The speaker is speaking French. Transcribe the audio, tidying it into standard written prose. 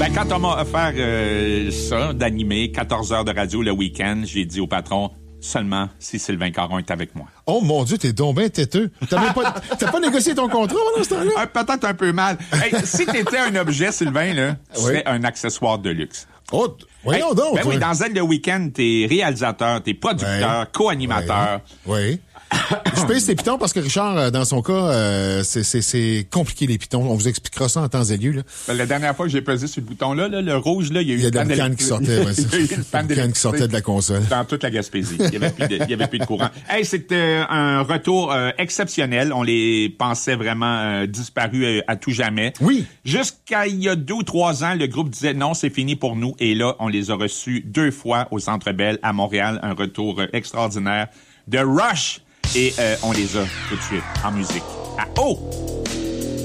Ben, quand on m'a offert ça, d'animer 14 heures de radio le week-end, j'ai dit au patron, seulement si Sylvain Caron est avec moi. Oh mon Dieu, t'es donc ben têteux. T'as pas négocié ton contrat pendant ce temps-là? Peut-être un peu mal. Hey, si t'étais un objet, Sylvain, là, tu serais un accessoire de luxe. Oh, voyons donc. Ben oui, dans Z le week-end, t'es réalisateur, t'es producteur, co-animateur. Oui. Je pèse tes pitons parce que Richard, dans son cas, c'est compliqué les pitons. On vous expliquera ça en temps et lieu. Là. Ben, la dernière fois que j'ai pesé sur le bouton là, le rouge, là, il y a eu une canne qui sortait. Ouais, une canne qui sortait de la console. Dans toute la Gaspésie. Il y avait plus de courant. Hey, c'était un retour exceptionnel. On les pensait vraiment disparus à tout jamais. Oui. Jusqu'à il y a 2 ou 3 ans, le groupe disait non, c'est fini pour nous. Et là, on les a reçus 2 fois au Centre Bell à Montréal. Un retour extraordinaire de Rush. Et on les a tout de suite en musique. À haut!